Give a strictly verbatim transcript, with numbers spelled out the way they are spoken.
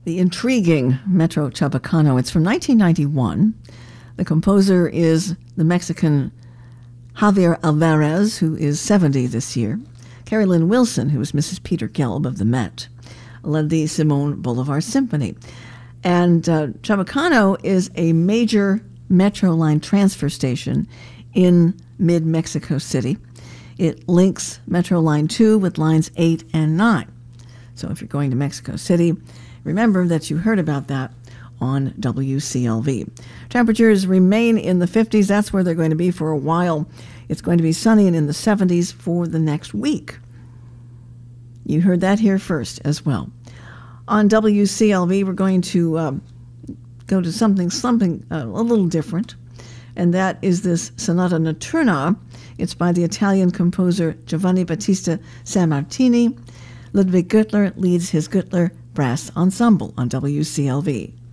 the intriguing Metro Chabacano. It's from nineteen ninety-one. The composer is the Mexican Javier Alvarez, who is seventy this year. Carrie Lynn Wilson, who was Missus Peter Gelb of the Met, led the Simon Bolivar Symphony. And uh, Chabacano is a major Metro line transfer station in mid-Mexico City. It links Metro Line two with lines eight and nine. So if you're going to Mexico City, remember that you heard about that on W C L V. Temperatures remain in the fifties. That's where they're going to be for a while. It's going to be sunny and in the seventies for the next week. You heard that here first as well. On W C L V, we're going to uh, go to something, something uh, a little different, and that is this Sonata Notturna. It's by the Italian composer Giovanni Battista Sammartini. Ludwig Gürtler leads his Gürtler Brass Ensemble on W C L V.